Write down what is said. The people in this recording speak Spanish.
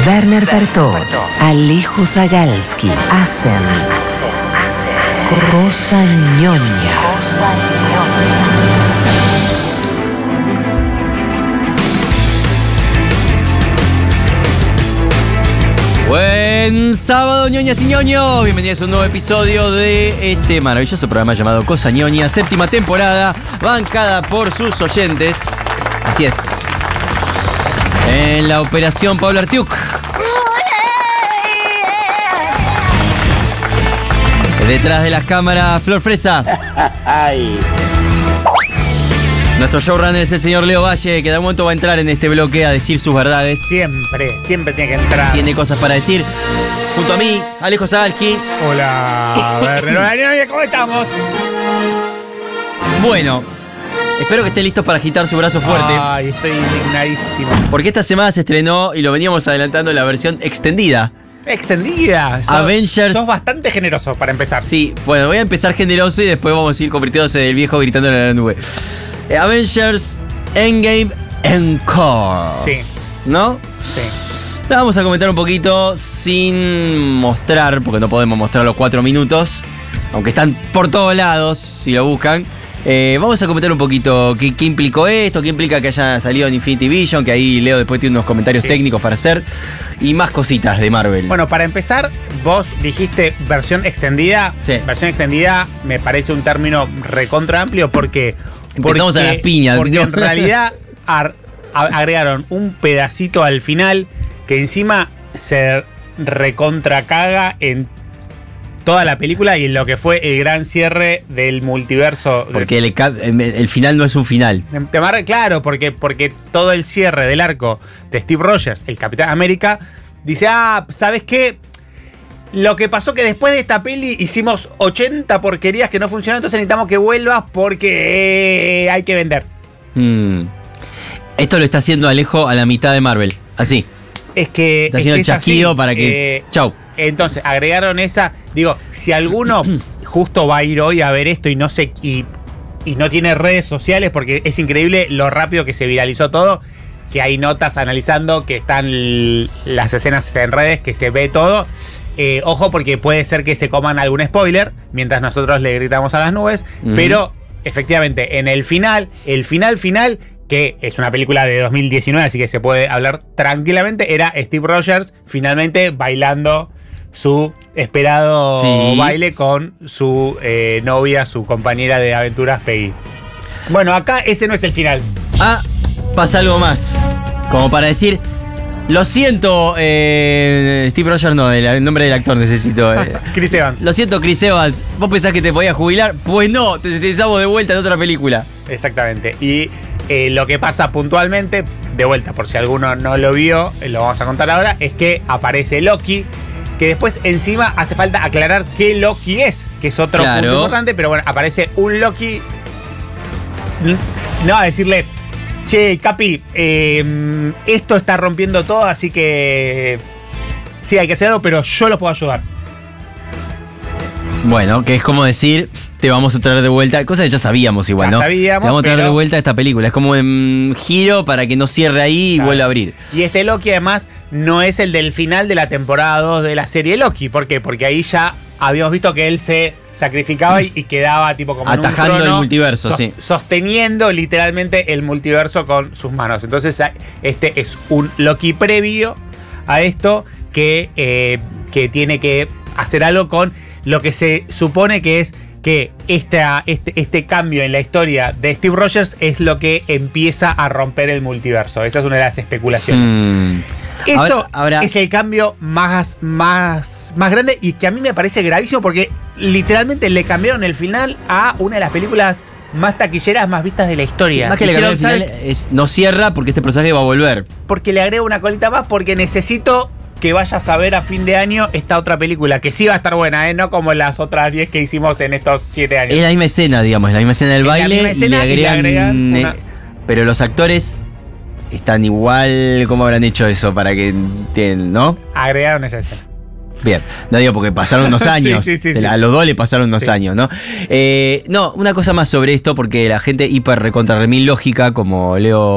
Werner Bartó, Alejo Zagalski hacen Cosa Ñoña. Buen sábado, ñoñas y ñoños. Bienvenidos a un nuevo episodio de este maravilloso programa llamado Cosa Ñoña, séptima temporada, bancada por sus oyentes. Así es. En la operación Pablo Artiuk. Detrás de las cámaras, Flor Fresa. Ay. Nuestro showrunner es el señor Leo Valle, que de momento va a entrar en este bloque a decir sus verdades. Siempre tiene que entrar. Tiene cosas para decir. Junto a mí, Alejo Zagalski. Hola, Werner, ¿cómo estamos? Bueno, espero que estén listos para agitar su brazo fuerte. Ay, estoy indignadísimo. Porque esta semana se estrenó, y lo veníamos adelantando, la versión extendida. Extendida. Avengers. Sos bastante generoso para empezar. Sí, bueno, voy a empezar generoso y después vamos a ir convirtiéndose del viejo gritando en la nube. Avengers Endgame Encore. Sí. ¿No? Sí. La vamos a comentar un poquito sin mostrar, porque no podemos mostrar los 4 minutos, aunque están por todos lados si lo buscan. Vamos a comentar un poquito qué implicó esto, qué implica que haya salido en Infinity Vision, que ahí Leo después tiene unos comentarios técnicos para hacer, y más cositas de Marvel. Bueno, para empezar, vos dijiste versión extendida. Sí. Versión extendida me parece un término recontra amplio porque Empezamos a las piñas. Porque ¿no? en realidad agregaron un pedacito al final que encima se recontra caga en toda la película y en lo que fue el gran cierre del multiverso. Porque el final no es un final. Claro, porque todo el cierre del arco de Steve Rogers, el Capitán América, dice, ¿sabes qué? Lo que pasó que después de esta peli hicimos 80 porquerías que no funcionaron, entonces necesitamos que vuelvas porque hay que vender. Esto lo está haciendo Alejo a la mitad de Marvel, así. Es que está haciendo el chasquido para que... Chau. Entonces, agregaron esa... Digo, si alguno justo va a ir hoy a ver esto y no sé... Y no tiene redes sociales, porque es increíble lo rápido que se viralizó todo, que hay notas analizando, que están las escenas en redes, que se ve todo. Ojo, porque puede ser que se coman algún spoiler mientras nosotros le gritamos a las nubes. Pero, efectivamente, en el final, que es una película de 2019, así que se puede hablar tranquilamente, era Steve Rogers finalmente bailando su esperado baile con su novia, su compañera de aventuras, Peggy. Bueno, acá ese no es el final. Pasa algo más. Como para decir... Lo siento, Steve Rogers no, el nombre del actor necesito. Chris Evans. Lo siento, Chris Evans. ¿Vos pensás que te podías jubilar? Pues no, te necesitamos de vuelta en otra película. Exactamente. Y lo que pasa puntualmente, de vuelta, por si alguno no lo vio, lo vamos a contar ahora, es que aparece Loki, que después encima hace falta aclarar qué Loki es, que es otro punto importante, pero bueno, aparece un Loki, no, a decirle... Che, Capi, esto está rompiendo todo, así que sí, hay que hacer algo, pero yo lo puedo ayudar. Bueno, que es como decir, te vamos a traer de vuelta, cosa que ya sabíamos igual, ¿no? Sabíamos, te vamos a traer de vuelta a esta película, es como un giro para que no cierre ahí y vuelva a abrir. Y este Loki además no es el del final de la temporada 2 de la serie Loki, ¿por qué? Porque ahí ya habíamos visto que él se sacrificaba y quedaba tipo como atajando en un trono, el multiverso, sí. Sosteniendo literalmente el multiverso con sus manos. Entonces este es un Loki previo a esto que tiene que hacer algo con lo que se supone que es que este cambio en la historia de Steve Rogers es lo que empieza a romper el multiverso. Esa es una de las especulaciones. Eso ahora, es el cambio más grande y que a mí me parece gravísimo porque literalmente le cambiaron el final a una de las películas más taquilleras, más vistas de la historia. Sí, más que le cambiaron el final, no cierra porque este personaje va a volver. Porque le agrego una colita más porque necesito que vayas a ver a fin de año esta otra película, que sí va a estar buena, no como las otras 10 que hicimos en estos 7 años. Es la misma escena, digamos, la misma escena del baile, y le agregan una... Pero los actores están igual. ¿Cómo habrán hecho eso para que ¿no? Agregaron esa escena. Bien, no digo porque pasaron unos años. Sí. A los dos le pasaron unos años, ¿no? No, una cosa más sobre esto, porque la gente hiper recontra remil lógica, como Leo